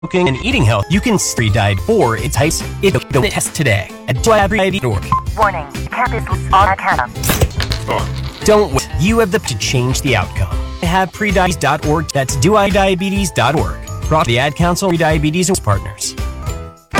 smoking and eating health, you can pre-diabetes for its types. Don't test today at doidiabetes.org. Warning, campus on Acana. Don't wait. You have the to change the outcome. Have prediabetes.org. That's doidiabetes.org. Brought to the Ad Council, Prediabetes Partners.